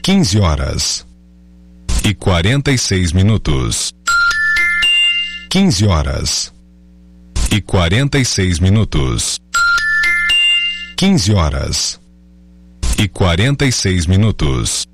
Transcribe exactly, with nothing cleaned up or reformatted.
quinze horas e quarenta e seis minutos. quinze horas e quarenta e seis minutos. quinze horas e quarenta e seis minutos.